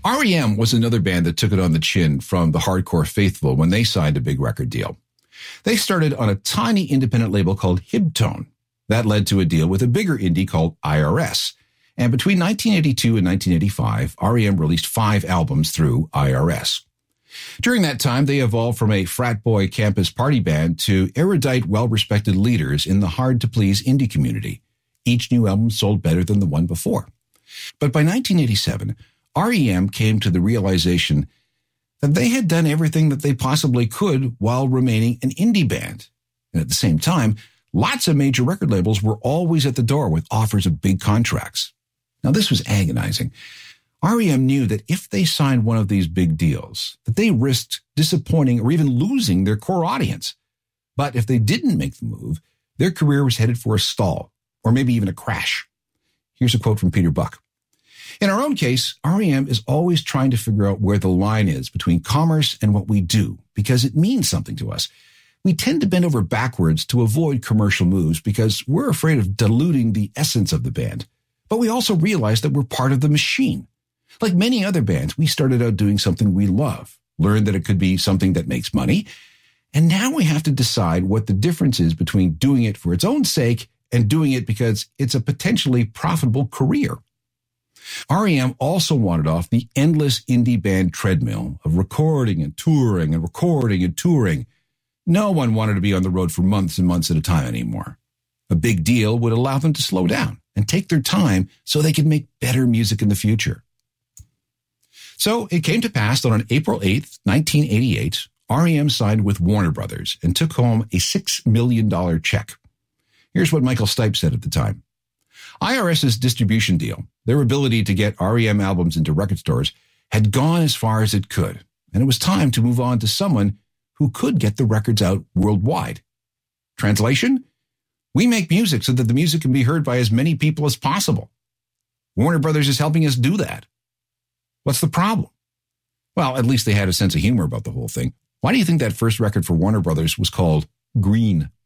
REM was another band that took it on the chin from the hardcore faithful when they signed a big record deal. They started on a tiny independent label called Hibtone. That led to a deal with a bigger indie called IRS. And between 1982 and 1985, REM released 5 albums through IRS. During that time, they evolved from a frat boy campus party band to erudite, well-respected leaders in the hard-to-please indie community. Each new album sold better than the one before. But by 1987, REM came to the realization that they had done everything that they possibly could while remaining an indie band. And at the same time, lots of major record labels were always at the door with offers of big contracts. Now, this was agonizing. REM knew that if they signed one of these big deals, that they risked disappointing or even losing their core audience. But if they didn't make the move, their career was headed for a stall, or maybe even a crash. Here's a quote from Peter Buck. In our own case, REM is always trying to figure out where the line is between commerce and what we do, because it means something to us. We tend to bend over backwards to avoid commercial moves because we're afraid of diluting the essence of the band. But we also realize that we're part of the machine. Like many other bands, we started out doing something we love, learned that it could be something that makes money, and now we have to decide what the difference is between doing it for its own sake and doing it because it's a potentially profitable career. REM also wanted off the endless indie band treadmill of recording and touring and recording and touring. No one wanted to be on the road for months and months at a time anymore. A big deal would allow them to slow down and take their time so they could make better music in the future. So it came to pass that on April 8th, 1988, REM signed with Warner Brothers and took home a $6 million check. Here's what Michael Stipe said at the time. IRS's distribution deal, their ability to get REM albums into record stores, had gone as far as it could, and it was time to move on to someone who could get the records out worldwide. Translation? We make music so that the music can be heard by as many people as possible. Warner Brothers is helping us do that. What's the problem? Well, at least they had a sense of humor about the whole thing. Why do you think that first record for Warner Brothers was called Green?